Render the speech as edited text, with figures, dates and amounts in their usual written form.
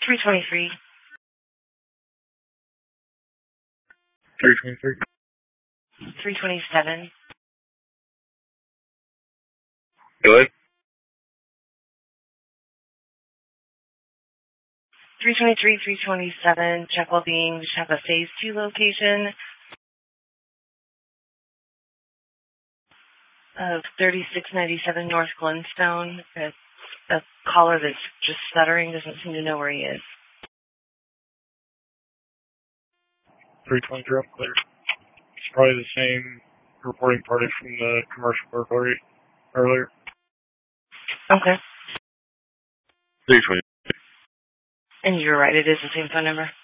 323. 323. 327. Go ahead. 323, 327, check well-being. We should have a phase 2 location of 3697 North Glenstone. A caller that's just stuttering, doesn't seem to know where he is. 323 up clear. It's probably the same reporting party from the commercial burglary earlier. Okay. 320. And you're right, it is the same phone number.